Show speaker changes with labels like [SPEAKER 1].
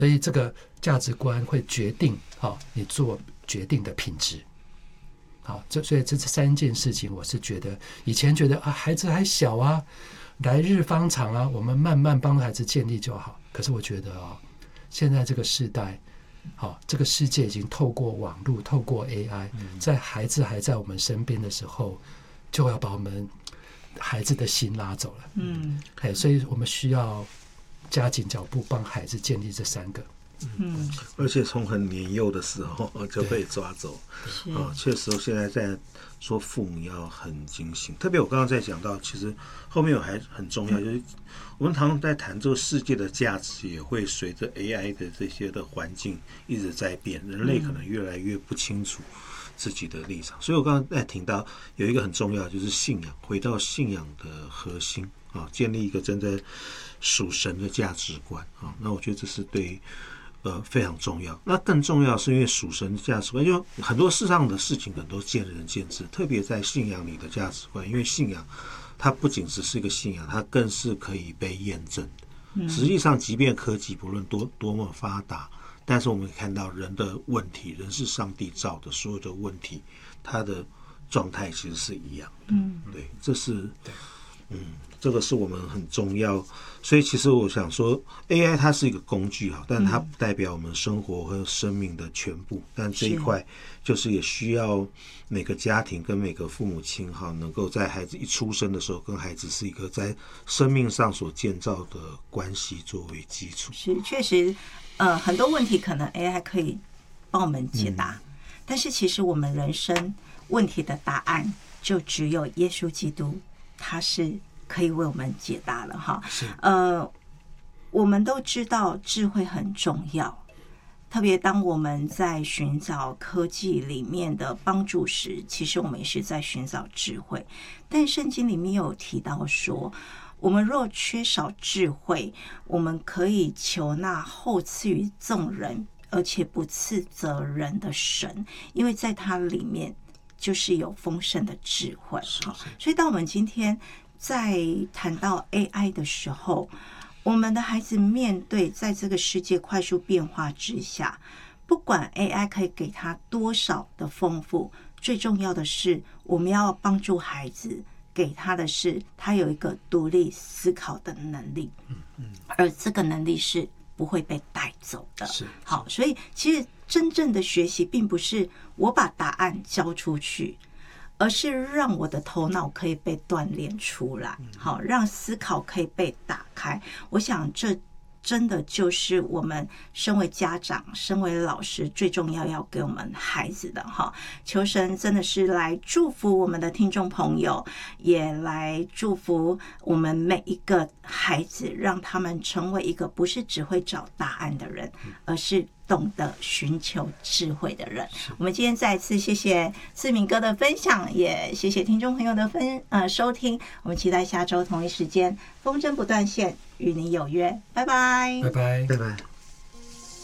[SPEAKER 1] 所以这个价值观会决定你做决定的品质。好，所以这3件事情，我是觉得以前觉得孩子还小啊，来日方长啊，我们慢慢帮孩子建立就好。可是我觉得现在这个时代，这个世界已经透过网络，透过 AI，在孩子还在我们身边的时候，就要把我们孩子的心拉走了。所以我们需要加紧脚步，帮孩子建立这3个。
[SPEAKER 2] 而且从很年幼的时候就被抓走。确实现在在说父母要很警醒，特别我刚刚在讲到，其实后面还很重要，就是我们常常在谈这个世界的价值也会随着 AI 的这些的环境一直在变，人类可能越来越不清楚自己的立场。所以我刚刚在听到有一个很重要，就是信仰，回到信仰的核心建立一个真的属神的价值观那我觉得这是对非常重要。那更重要是因为属神的价值观，就很多世上的事情可能都见仁见智，特别在信仰里的价值观，因为信仰它不仅只是一个信仰，它更是可以被验证的。实际上即便科技不论多么发达，但是我们看到人的问题，人是上帝造的，所有的问题它的状态其实是一样的。对，这是这个是我们很重要。所以其实我想说 AI 它是一个工具但它不代表我们生活和生命的全部，但这一块就是也需要每个家庭跟每个父母亲能够在孩子一出生的时候跟孩子是一个在生命上所建造的关系作为基础。
[SPEAKER 3] 是，确实很多问题可能 AI 可以帮我们解答，但是其实我们人生问题的答案就只有耶稣基督，他是可以为我们解答了我们都知道智慧很重要，特别当我们在寻找科技里面的帮助时，其实我们也是在寻找智慧。但圣经里面有提到说，我们若缺少智慧，我们可以求那后赐予众人而且不斥责人的神，因为在它里面就是有丰盛的智慧。所以当我们今天在谈到 AI 的时候，我们的孩子面对在这个世界快速变化之下，不管 AI 可以给他多少的丰富，最重要的是我们要帮助孩子，给他的是他有一个独立思考的能力，而这个能力是不会被带走的。好，所以其实真正的学习并不是我把答案交出去，而是让我的头脑可以被锻炼出来，好，让思考可以被打开。我想这真的就是我们身为家长、身为老师最重要给我们孩子的哈。求神真的是来祝福我们的听众朋友，也来祝福我们每一个孩子，让他们成为一个不是只会找答案的人，而是懂得寻求智慧的人。我们今天再一次谢谢志明哥的分享，也谢谢听众朋友的收听。我们期待下周同一时间风筝不断线，与你有约，拜拜，
[SPEAKER 1] 拜拜，
[SPEAKER 2] 拜拜。